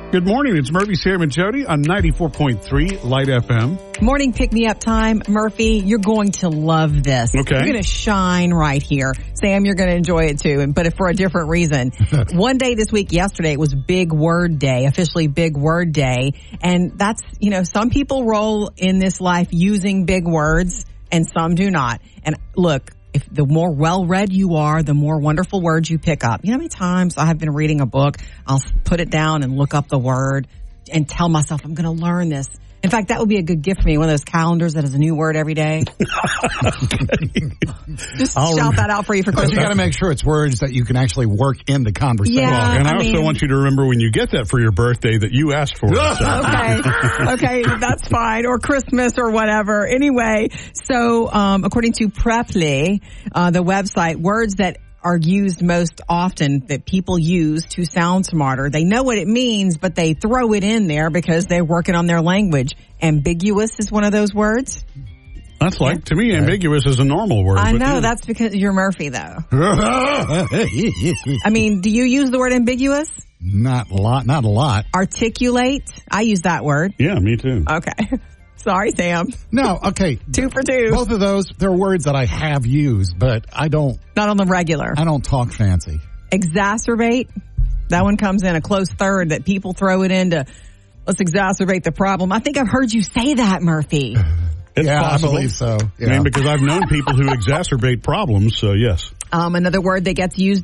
Good morning. It's Murphy, Sam, and Jody on 94.3 Light FM. Morning pick-me-up time. Murphy, you're going to love this. Okay. You're going to shine right here. Sam, you're going to enjoy it too, but for a different reason. One day this week, yesterday, it was Big Word Day, officially Big Word Day. And that's, some people roll in this life using big words and some do not. And look, if the more well-read you are, the more wonderful words you pick up. You know how many times I have been reading a book, I'll put it down and look up the word and tell myself I'm going to learn this. In fact, that would be a good gift for me, one of those calendars that has a new word every day. Just shout that out for you for Christmas. You got to make sure it's words that you can actually work in the conversation. Yeah, and I also want you to remember when you get that for your birthday that you asked for it. Okay, that's fine. Or Christmas or whatever. Anyway, so according to Preply, the website, words that are used most often that people use to sound smarter. They know what it means, but they throw it in there because they're working on their language. Ambiguous is one of those words. That's like, to me, ambiguous is a normal word. I know, that's because you're Murphy, though. I mean, do you use the word ambiguous? Not a lot. Articulate? I use that word. Yeah, me too. Okay. Sorry, Sam. No, okay. 2 for 2. Both of those, they're words that I have used, but I don't. Not on the regular. I don't talk fancy. Exacerbate. That one comes in a close third that people throw it into, let's exacerbate the problem. I think I've heard you say that, Murphy. It's possible. I believe so. Yeah. I mean, because I've known people who exacerbate problems, so yes. Another word that gets used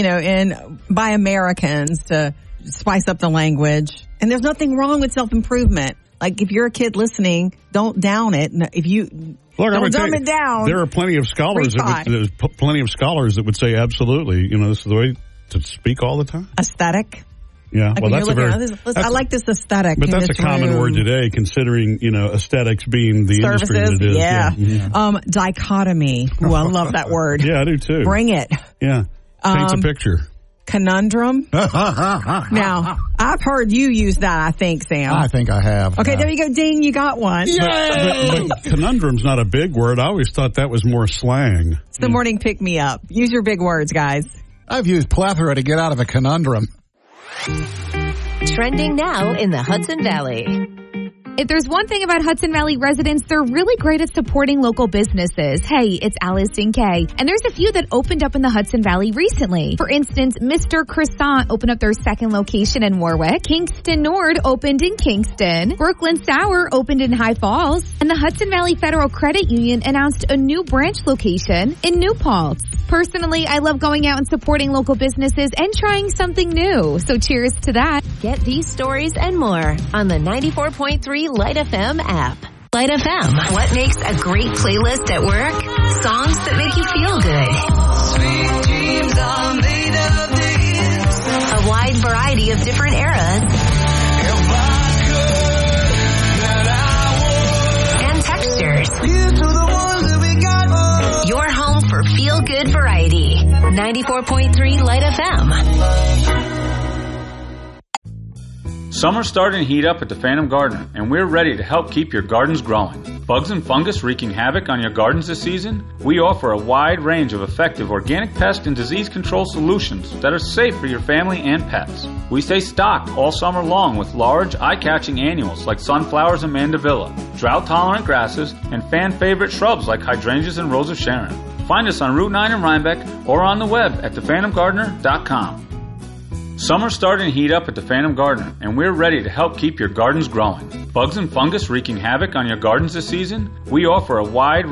by Americans to spice up the language. And there's nothing wrong with self-improvement. Like, if you're a kid listening, don't down it. If you don't dumb it down. There are plenty of scholars that would say absolutely. This is the way to speak all the time. Aesthetic. Yeah, like, well, that's a very. I like this aesthetic. But that's a common word today, considering aesthetics being the services, industry that it is. Yeah. Dichotomy. Ooh, I love that word. Yeah, I do too. Bring it. Yeah, paints a picture. Conundrum. Now, I've heard you use that, I think, Sam. I think I have. Okay, there you go. Ding, you got one. Yay! But conundrum's not a big word. I always thought that was more slang. It's the morning pick-me-up. Use your big words, guys. I've used plethora to get out of a conundrum. Trending now in the Hudson Valley. If there's one thing about Hudson Valley residents, they're really great at supporting local businesses. Hey, it's Allison Kay. And there's a few that opened up in the Hudson Valley recently. For instance, Mr. Croissant opened up their second location in Warwick. Kingston Nord opened in Kingston. Brooklyn Sour opened in High Falls. And the Hudson Valley Federal Credit Union announced a new branch location in New Paltz. Personally, I love going out and supporting local businesses and trying something new. So cheers to that. Get these stories and more on the 94.3 Light FM app. Light FM. What makes a great playlist at work? Songs that make you feel good. Sweet dreams are made of this. A wide variety of different eras. And textures. Your home for feel-good variety. 94.3 Light FM. Summer's starting to heat up at the Phantom Gardener, and we're ready to help keep your gardens growing. Bugs and fungus wreaking havoc on your gardens this season? We offer a wide range of effective organic pest and disease control solutions that are safe for your family and pets. We stay stocked all summer long with large, eye-catching annuals like sunflowers and mandevilla, drought-tolerant grasses, and fan-favorite shrubs like hydrangeas and rose of Sharon. Find us on Route 9 in Rhinebeck or on the web at thephantomgardener.com. Summer's starting to heat up at the Phantom Gardener, and we're ready to help keep your gardens growing. Bugs and fungus wreaking havoc on your gardens this season? We offer a wide